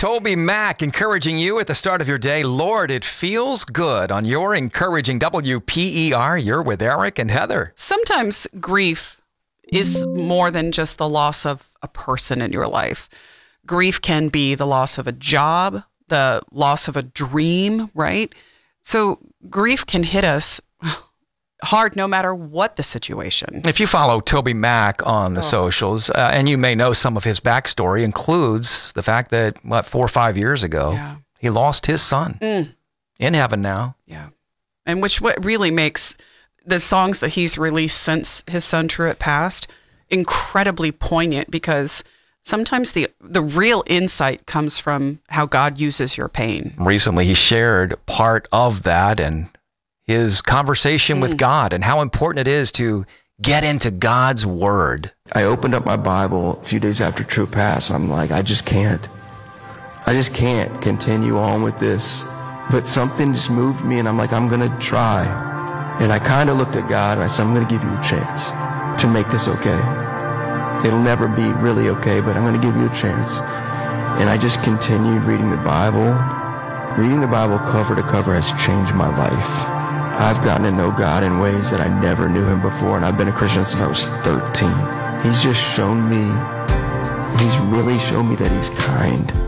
Toby Mack encouraging you at the start of your day. Lord, it feels good on your encouraging WPER. You're with Eric and Heather. Sometimes grief is more than just the loss of a person in your life. Grief can be the loss of a job, the loss of a dream, right? So grief can hit us hard no matter what the situation. If you follow Toby Mack on the socials, and you may know some of his backstory, includes the fact that, 4 or 5 years ago, he lost his son in heaven now. Yeah. And what really makes the songs that he's released since his son Truett passed incredibly poignant, because sometimes the real insight comes from how God uses your pain. Recently, he shared part of that and his conversation with God and how important it is to get into God's word. I opened up my Bible a few days after Truett passed. I'm like, I just can't continue on with this. But something just moved me, and I'm like, I'm going to try. And I kind of looked at God and I said, I'm going to give you a chance to make this okay. It'll never be really okay, but I'm going to give you a chance. And I just continued reading the Bible. Reading the Bible cover to cover has changed my life. I've gotten to know God in ways that I never knew him before, and I've been a Christian since I was 13. He's just shown me, he's really shown me that he's kind.